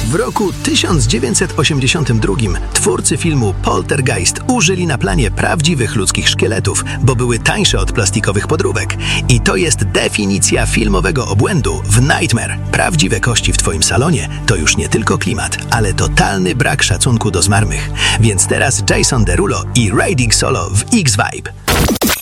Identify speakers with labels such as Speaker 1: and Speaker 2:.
Speaker 1: W roku 1982 twórcy filmu Poltergeist użyli na planie prawdziwych ludzkich szkieletów, bo były tańsze od plastikowych podróbek. I to jest definicja filmowego obłędu w Nightmare. Prawdziwe kości w twoim salonie to już nie tylko klimat, ale totalny brak szacunku do zmarłych. Więc teraz Jason Derulo i Riding Solo w X-Vibe.